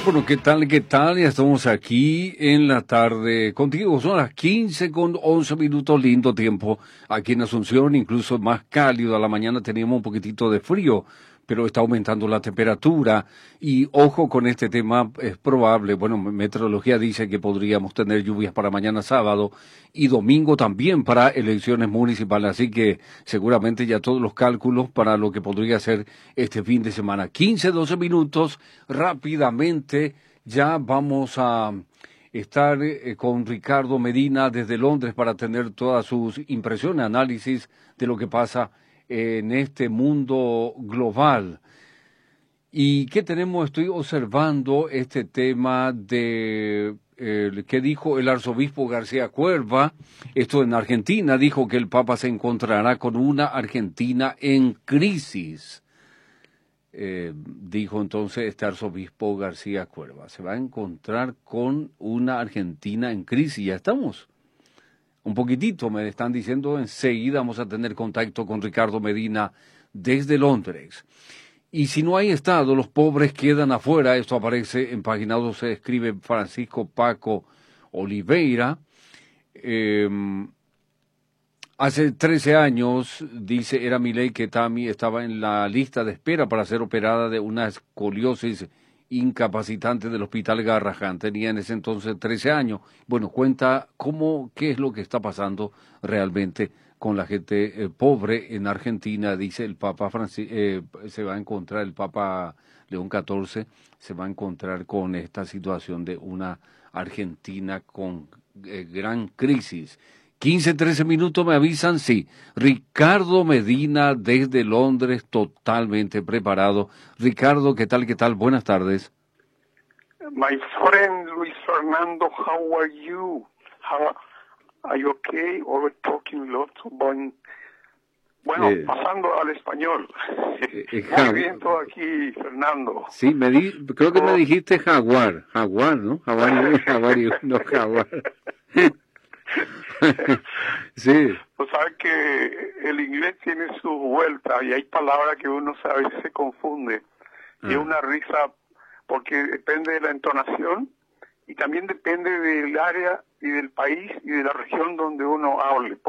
Bueno, ¿qué tal? ¿Qué tal? Ya estamos aquí en la tarde contigo. Son las 15:11. Lindo tiempo aquí en Asunción, incluso más cálido. A la mañana teníamos un poquitito de frío, pero está aumentando la temperatura. Y ojo con este tema, es probable, bueno, meteorología dice que podríamos tener lluvias para mañana sábado y domingo también para elecciones municipales. Así que seguramente ya todos los cálculos para lo que podría ser este fin de semana. 15, 12 minutos, rápidamente ya vamos a estar con Ricardo Medina desde Londres para tener todas sus impresiones, análisis de lo que pasa en este mundo global. ¿Y qué tenemos? Estoy observando este tema de que dijo el arzobispo García Cuerva, esto en Argentina, dijo que el Papa se encontrará con una Argentina en crisis. Dijo entonces este arzobispo García Cuerva, se va a encontrar con una Argentina en crisis. Ya estamos. Un poquitito, me están diciendo, enseguida vamos a tener contacto con Ricardo Medina desde Londres. Y si no hay Estado, los pobres quedan afuera. Esto aparece en Página 12, se escribe Francisco Paco Oliveira. Hace 13 años, dice, era Milei que Tami estaba en la lista de espera para ser operada de una escoliosis incapacitante del Hospital Garrahan. Tenía en ese entonces 13 años. Bueno, cuenta qué es lo que está pasando realmente con la gente pobre en Argentina. Dice el Papa se va a encontrar, el Papa León XIV se va a encontrar con esta situación de una Argentina con gran crisis. 15, 13 minutos me avisan, sí. Ricardo Medina desde Londres, totalmente preparado. Ricardo, ¿qué tal, qué tal? Buenas tardes. My friend Luis Fernando, how are you? Are you okay? Or talking lots about... Bueno, pasando al español. Muy bien todo aquí, Fernando. Sí, creo que me dijiste jaguar, ¿no? Jaguar, no jaguar. Sí. Pues sabes que el inglés tiene su vuelta y hay palabras que uno a veces se confunde. Y es una risa porque depende de la entonación y también depende del área y del país y de la región donde uno hable.